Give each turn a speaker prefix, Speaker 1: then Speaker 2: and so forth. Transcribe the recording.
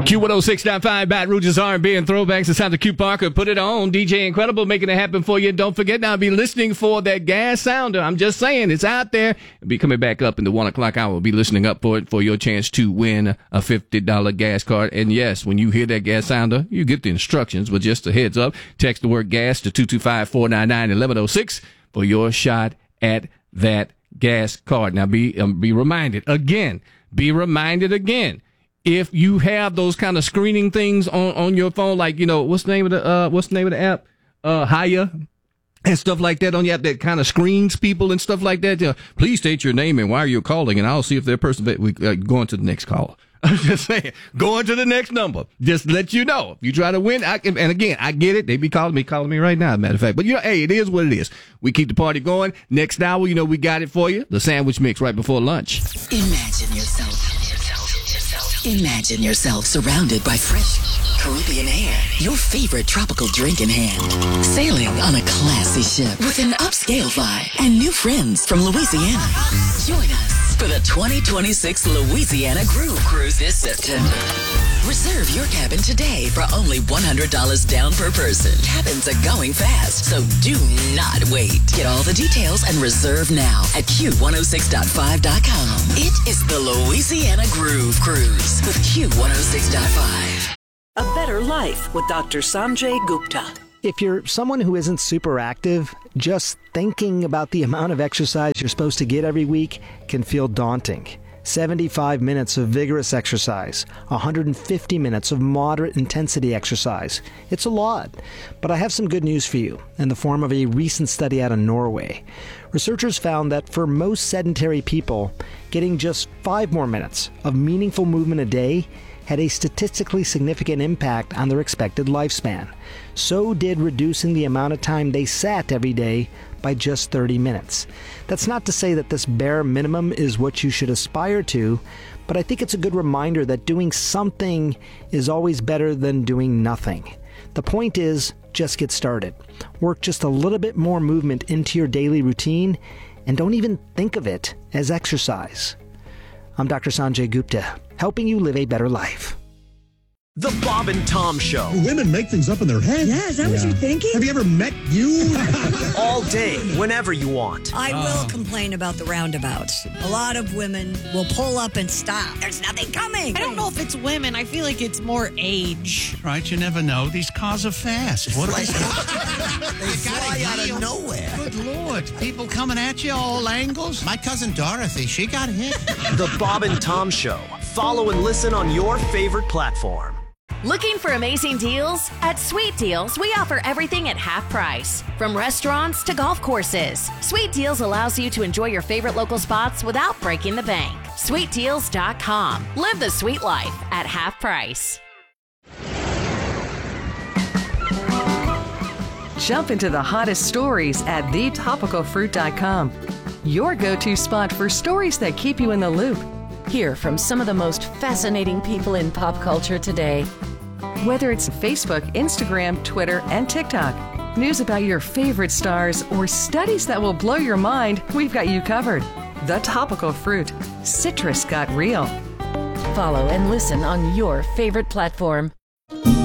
Speaker 1: Q106.5 Baton Rouge's R&B and throwbacks. It's time to Q Parker. Put it on. DJ Incredible making it happen for you. Don't forget now, be listening for that gas sounder. I'm just saying, it's out there. It'll be coming back up in the 1 o'clock hour. Be listening up for it for your chance to win a $50 gas card. And yes, when you hear that gas sounder, you get the instructions, but just a heads up. Text the word gas to 225-499-1106 for your shot at that gas card. Now be reminded again. If you have those kind of screening things on your phone, like, you know, what's the name of the app? Hiya and stuff like that on your app that kind of screens people and stuff like that. You know, please state your name and why you're calling, and I'll see if that person, we going to the next call. I'm just saying, going to the next number. Just let you know. If you try to win, and again, I get it. They be calling me right now, as a matter of fact. But, you know, hey, it is what it is. We keep the party going. Next hour, you know, we got it for you. The sandwich mix right before lunch.
Speaker 2: Imagine yourself surrounded by fresh Caribbean air, your favorite tropical drink in hand, sailing on a classy ship with an upscale vibe and new friends from Louisiana. Join us for the 2026 Louisiana Groove Cruise this September. Reserve your cabin today for only $100 down per person. Cabins are going fast, so do not wait. Get all the details and reserve now at Q106.5.com. It is the Louisiana Groove Cruise with Q106.5.
Speaker 3: A Better Life with Dr. Sanjay Gupta.
Speaker 4: If you're someone who isn't super active, just thinking about the amount of exercise you're supposed to get every week can feel daunting. 75 minutes of vigorous exercise, 150 minutes of moderate intensity exercise. It's a lot, but I have some good news for you in the form of a recent study out of Norway. Researchers found that for most sedentary people, getting just 5 more minutes of meaningful movement a day had a statistically significant impact on their expected lifespan. So did reducing the amount of time they sat every day by just 30 minutes. That's not to say that this bare minimum is what you should aspire to, but I think it's a good reminder that doing something is always better than doing nothing. The point is, just get started. Work just a little bit more movement into your daily routine, and don't even think of it as exercise. I'm Dr. Sanjay Gupta, helping you live a better life.
Speaker 5: The Bob and Tom Show.
Speaker 6: Women make things up in their head.
Speaker 7: Yeah, is that what you're thinking?
Speaker 6: Have you ever met you?
Speaker 5: All day, whenever you want.
Speaker 7: I will complain about the roundabouts. A lot of women will pull up and stop. There's nothing coming.
Speaker 8: I don't know if it's women. I feel like it's more age.
Speaker 9: Right, you never know. These cars are fast. What
Speaker 10: They fly out of nowhere.
Speaker 9: Good Lord. People coming at you all angles. My cousin Dorothy, she got hit.
Speaker 5: The Bob and Tom Show. Follow and listen on your favorite platform.
Speaker 11: Looking for amazing deals? At Sweet Deals, we offer everything at half price. From restaurants to golf courses, Sweet Deals allows you to enjoy your favorite local spots without breaking the bank. SweetDeals.com. Live the sweet life at half price.
Speaker 12: Jump into the hottest stories at thetopicalfruit.com. Your go-to spot for stories that keep you in the loop. Hear from some of the most fascinating people in pop culture today. Whether it's Facebook, Instagram, Twitter, and TikTok, news about your favorite stars, or studies that will blow your mind, we've got you covered. The Topical Fruit. Citrus got real.
Speaker 11: Follow and listen on your favorite platform.